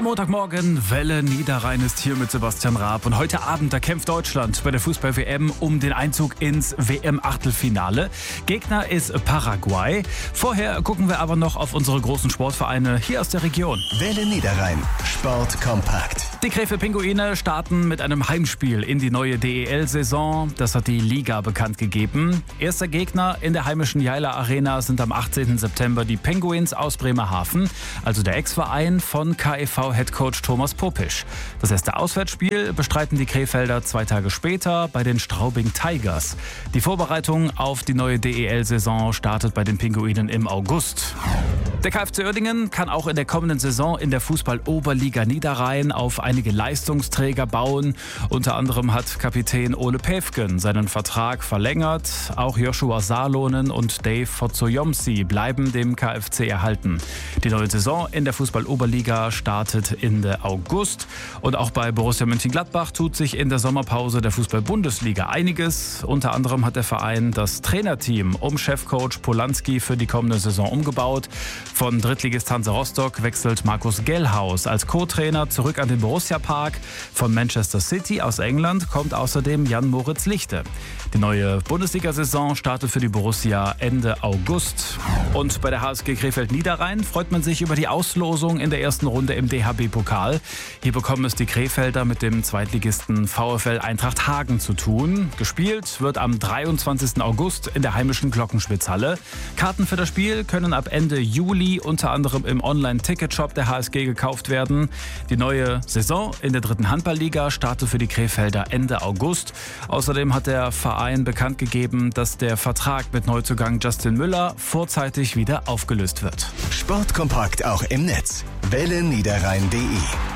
Montagmorgen, Welle Niederrhein ist hier mit Sebastian Raab. Und heute Abend, da kämpft Deutschland bei der Fußball-WM um den Einzug ins WM-Achtelfinale. Gegner ist Paraguay. Vorher gucken wir aber noch auf unsere großen Sportvereine hier aus der Region. Welle Niederrhein, Sport kompakt. Die Krefeld-Pinguine starten mit einem Heimspiel in die neue DEL-Saison. Das hat die Liga bekannt gegeben. Erster Gegner in der heimischen Jaila Arena sind am 18. September die Penguins aus Bremerhaven, also der Ex-Verein von KFV-Headcoach Thomas Popisch. Das erste Auswärtsspiel bestreiten die Krefelder 2 Tage später bei den Straubing Tigers. Die Vorbereitung auf die neue DEL-Saison startet bei den Pinguinen im August. Der KFC Uerdingen kann auch in der kommenden Saison in der Fußball-Oberliga Niederrhein auf einige Leistungsträger bauen. Unter anderem hat Kapitän Ole Päfken seinen Vertrag verlängert. Auch Joshua Salonen und Dave Fozzoyomsi bleiben dem KFC erhalten. Die neue Saison in der Fußball-Oberliga startet Ende August. Und auch bei Borussia Mönchengladbach tut sich in der Sommerpause der Fußball-Bundesliga einiges. Unter anderem hat der Verein das Trainerteam um Chefcoach Polanski für die kommende Saison umgebaut. Von Drittligist Hansa Rostock wechselt Markus Gellhaus als Co-Trainer zurück an den Borussia-Park. Von Manchester City aus England kommt außerdem Jan-Moritz Lichte. Die neue Bundesliga-Saison startet für die Borussia Ende August. Und bei der HSG Krefeld-Niederrhein freut man sich über die Auslosung in der ersten Runde im DHB-Pokal. Hier bekommen es die Krefelder mit dem Zweitligisten VfL Eintracht Hagen zu tun. Gespielt wird am 23. August in der heimischen Glockenspitzhalle. Karten für das Spiel können ab Ende Juli unter anderem im Online-Ticketshop der HSG gekauft werden. Die neue Saison in der 3. Handballliga startet für die Krefelder Ende August. Außerdem hat der Verein bekannt gegeben, dass der Vertrag mit Neuzugang Justin Müller vorzeitig wieder aufgelöst wird. Sportkompakt auch im Netz. welleniederrhein.de